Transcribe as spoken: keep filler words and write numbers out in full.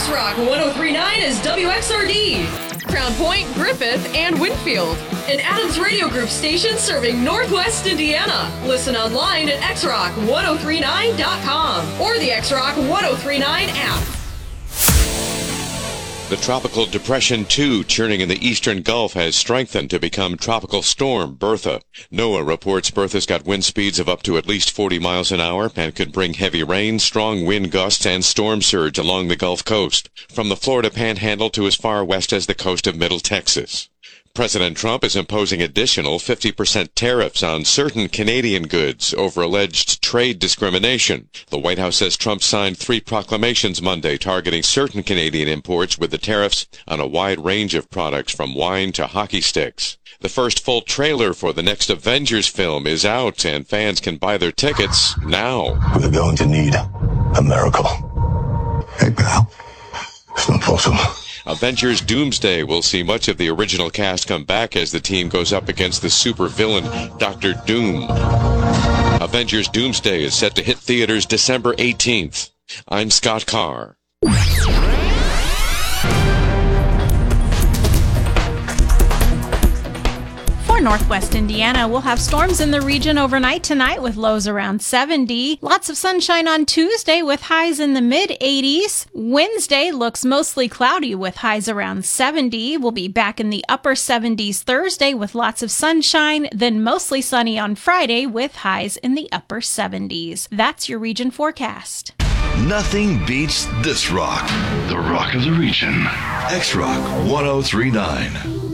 X-Rock one oh three point nine is W X R D. Crown Point, Griffith, and Winfield. An Adams Radio Group station serving Northwest Indiana. Listen online at x rock ten thirty-nine dot com or the X-Rock ten thirty-nine app. The Tropical Depression two churning in the eastern Gulf has strengthened to become Tropical Storm Bertha. NOAA reports Bertha's got wind speeds of up to at least forty miles an hour and could bring heavy rain, strong wind gusts, and storm surge along the Gulf Coast, from the Florida Panhandle to as far west as the coast of Middle Texas. President Trump is imposing additional fifty percent tariffs on certain Canadian goods over alleged trade discrimination. The White House says Trump signed three proclamations Monday targeting certain Canadian imports with the tariffs on a wide range of products from wine to hockey sticks. The first full trailer for the next Avengers film is out, and fans can buy their tickets now. We're going to need a miracle. Hey, pal. It's not possible. Avengers Doomsday will see much of the original cast come back as the team goes up against the supervillain Doctor Doom. Avengers Doomsday is set to hit theaters December eighteenth. I'm Scott Carr. For Northwest Indiana, we'll have storms in the region overnight tonight with lows around seventy. Lots of sunshine on Tuesday with highs in the mid eighties. Wednesday looks mostly cloudy with highs around seventy. We'll be back in the upper seventies Thursday with lots of sunshine, then mostly sunny on Friday with highs in the upper seventies. That's your region forecast. Nothing beats this rock. The rock of the region. X-Rock ten thirty-nine.